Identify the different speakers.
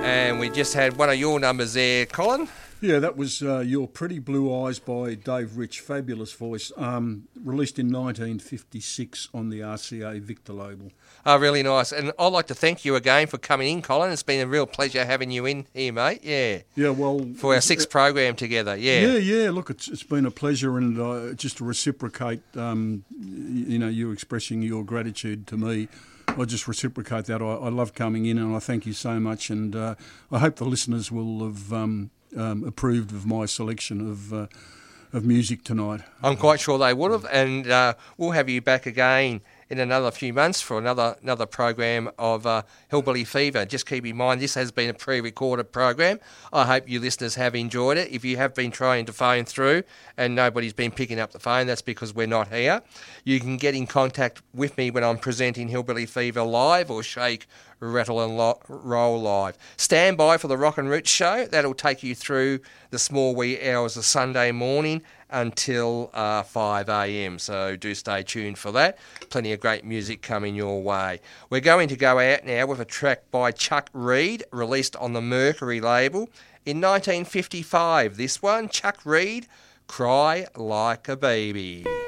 Speaker 1: And we just had one of your numbers there, Colin.
Speaker 2: Yeah, that was Your Pretty Blue Eyes by Dave Rich, fabulous voice, released in 1956 on the RCA Victor label.
Speaker 1: Oh, really nice. And I'd like to thank you again for coming in, Colin. It's been a real pleasure having you in here, mate. Yeah.
Speaker 2: Yeah, well...
Speaker 1: For our sixth program together, yeah.
Speaker 2: Yeah. Look, it's been a pleasure, and just to reciprocate, you expressing your gratitude to me, I just reciprocate that. I love coming in, and I thank you so much, and I hope the listeners will have approved of my selection of music tonight.
Speaker 1: I'm quite sure they would have, and we'll have you back again in another few months for another program of Hillbilly Fever. Just keep in mind, this has been a pre-recorded program. I hope you listeners have enjoyed it. If you have been trying to phone through and nobody's been picking up the phone, that's because we're not here. You can get in contact with me when I'm presenting Hillbilly Fever live or Shake, Rattle and Roll live. Stand by for the Rock and Roots show. That'll take you through the small wee hours of Sunday morning until 5 a.m. So do stay tuned for that. Plenty of great music coming your way. We're going to go out now with a track by Chuck Reed, released on the Mercury label in 1955. This one, Chuck Reed, Cry Like a Baby.